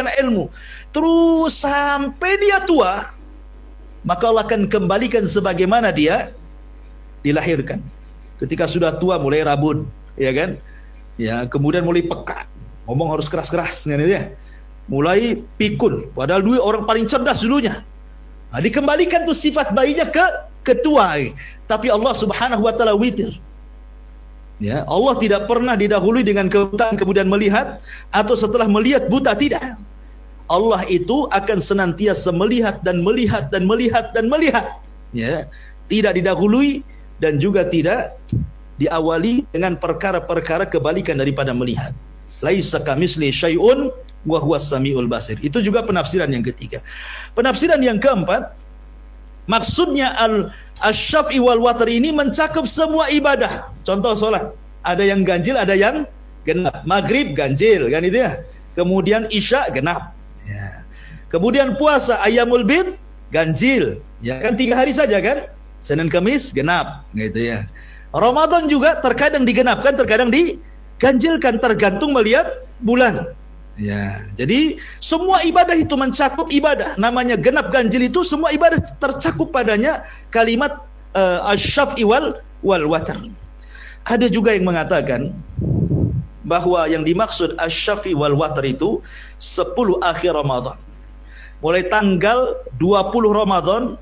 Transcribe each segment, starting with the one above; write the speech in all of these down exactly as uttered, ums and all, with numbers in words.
mengamalkan ilmu terus sampai dia tua, maka Allah akan kembalikan sebagaimana dia dilahirkan. Ketika sudah tua mulai rabun, ya kan? Ya, kemudian mulai peka, ngomong harus keras-keras, ya. Mulai pikun, padahal dulu orang paling cerdas dulunya. Nah, dikembalikan tuh sifat bayinya ke ketua. Tapi Allah Subhanahu wa taala witir. Ya, Allah tidak pernah didahului dengan kebutaan kemudian melihat, atau setelah melihat buta, tidak. Allah itu akan senantiasa melihat dan melihat dan melihat dan melihat. Ya, tidak didahului dan juga tidak diawali dengan perkara-perkara kebalikan daripada melihat. Laisa kamitsli syai'un wa huwas samiul basir. Itu juga penafsiran yang ketiga. Penafsiran yang keempat, maksudnya al-syaf'i wal watr ini mencakup semua ibadah. Contoh salat, ada yang ganjil, ada yang genap. Maghrib ganjil, kan itu ya. Kemudian isya genap. Ya. Kemudian puasa ayyamul bid ganjil. Ya kan tiga hari saja kan? Senin Kamis genap, gitu ya. Ramadan juga terkadang digenapkan, terkadang diganjilkan, tergantung melihat bulan. Ya, jadi semua ibadah itu mencakup ibadah. Namanya genap ganjil itu semua ibadah tercakup padanya kalimat uh, asy-syaf'i wal wal watr. Ada juga yang mengatakan bahwa yang dimaksud asy-syaf'i wal watr itu sepuluh akhir Ramadan. Mulai tanggal dua puluh Ramadan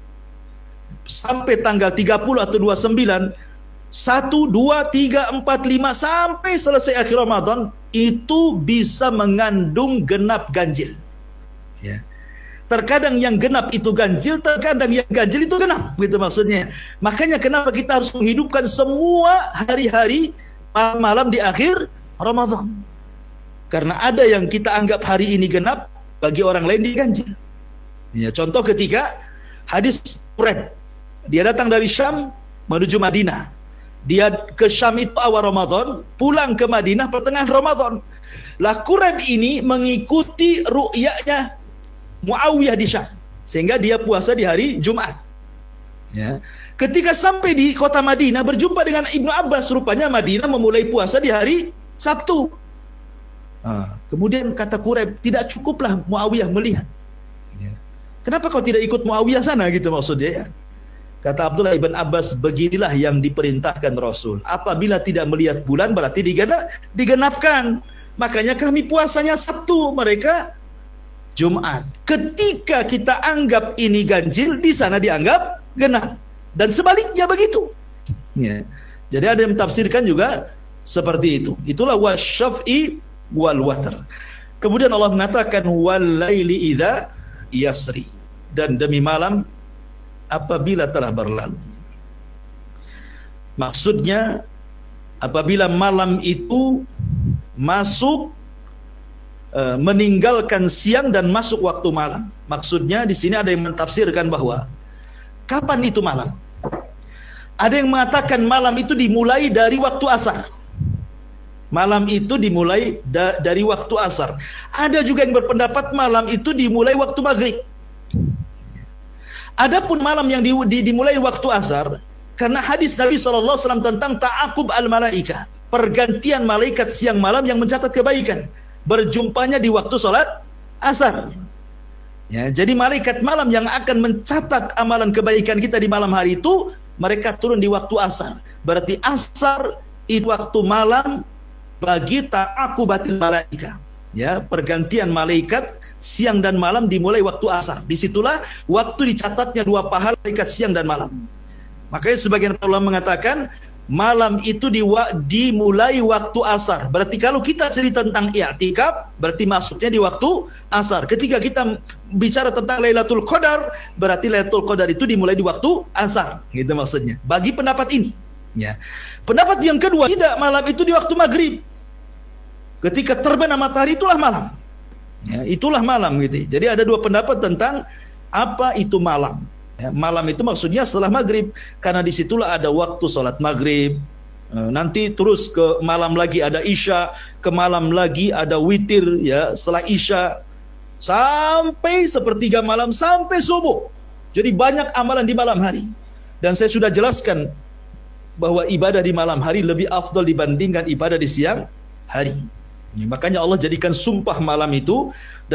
sampai tanggal tiga puluh atau dua puluh sembilan, satu, dua, tiga, empat, lima sampai selesai akhir Ramadan itu bisa mengandung genap ganjil. Ya. Terkadang yang genap itu ganjil, terkadang yang ganjil itu genap, gitu maksudnya. Makanya kenapa kita harus menghidupkan semua hari-hari malam di akhir Ramadan. Karena ada yang kita anggap hari ini genap, bagi orang lain diganjil. Ya, contoh ketika hadis Quraib, dia datang dari Syam menuju Madinah. Dia ke Syam itu awal Ramadan, pulang ke Madinah pertengahan Ramadan. Lah Quraib ini mengikuti ru'yahnya Muawiyah di Syam, sehingga dia puasa di hari Jumat. Ya. Ketika sampai di kota Madinah berjumpa dengan Ibnu Abbas, rupanya Madinah memulai puasa di hari Sabtu. Nah, kemudian kata Quraib, tidak cukuplah Muawiyah melihat. Ya. Kenapa kau tidak ikut Muawiyah sana, gitu maksudnya ya. Kata Abdullah ibn Abbas, beginilah yang diperintahkan Rasul. Apabila tidak melihat bulan berarti digenap, digenapkan. Makanya kami puasanya Sabtu, mereka Jumat. Ketika kita anggap ini ganjil, di sana dianggap genap. Dan sebaliknya begitu. Ya. Jadi ada yang mentafsirkan juga seperti itu. Itulah wasyaf'i wal watr. Kemudian Allah mengatakan wal laili idza yasri, dan demi malam apabila telah berlalu. Maksudnya apabila malam itu masuk e, meninggalkan siang dan masuk waktu malam. Maksudnya di sini ada yang mentafsirkan bahwa kapan itu malam? Ada yang mengatakan malam itu dimulai dari waktu asar. Malam itu dimulai da dari waktu asar. Ada juga yang berpendapat malam itu dimulai waktu maghrib. Adapun malam yang di, di, dimulai waktu asar, karena hadis Nabi shallallahu alaihi wasallam tentang ta'aqub al-malaika, pergantian malaikat siang malam yang mencatat kebaikan, berjumpanya di waktu sholat asar. Ya, jadi malaikat malam yang akan mencatat amalan kebaikan kita di malam hari itu, mereka turun di waktu asar. Berarti asar itu waktu malam bagi ta'aqubatil malaika. Ya, pergantian malaikat siang dan malam dimulai waktu asar. Disitulah waktu dicatatnya dua pahala malaikat siang dan malam. Makanya sebagian ulama mengatakan malam itu di, dimulai waktu asar. Berarti kalau kita cerita tentang i'tikaf, berarti masuknya di waktu asar. Ketika kita bicara tentang Lailatul Qadar, berarti Lailatul Qadar itu dimulai di waktu asar. Gitu maksudnya. Bagi pendapat ini. Ya. Pendapat yang kedua, tidak, malam itu di waktu maghrib. Ketika terbenam matahari itulah malam. Ya, itulah malam gitu. Jadi ada dua pendapat tentang apa itu malam. Ya, malam itu maksudnya setelah maghrib, karena disitulah ada waktu sholat maghrib. E, nanti terus ke malam lagi ada isya, ke malam lagi ada witir ya setelah isya, sampai sepertiga malam sampai subuh. Jadi banyak amalan di malam hari. Dan saya sudah jelaskan bahwa ibadah di malam hari lebih afdal dibandingkan ibadah di siang hari. Ya, makanya Allah jadikan sumpah malam itu